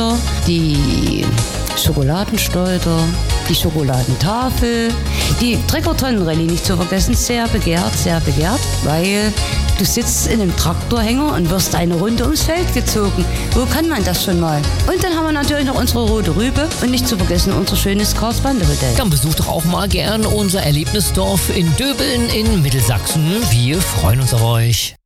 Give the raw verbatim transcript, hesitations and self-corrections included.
die Schokoladenstolper, die Schokoladentafel, die Treckertonnenrallye nicht zu vergessen, sehr begehrt, sehr begehrt, weil du sitzt in einem Traktorhänger und wirst eine Runde ums Feld gezogen. Wo kann man das schon mal? Und dann haben wir natürlich noch unsere rote Rübe und nicht zu vergessen unser schönes Karlsbande-Hotel. Dann besucht doch auch mal gern unser Erlebnisdorf in Döbeln in Mittelsachsen. Wir freuen uns auf euch.